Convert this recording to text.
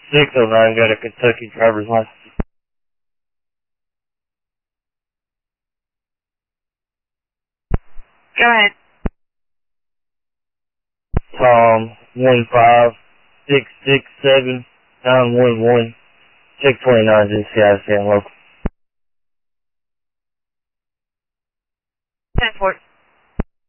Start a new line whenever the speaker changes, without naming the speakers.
609 got a Kentucky driver's license.
Go ahead.
Tom 15667-911. Check 29 to see I stand local.
10-4.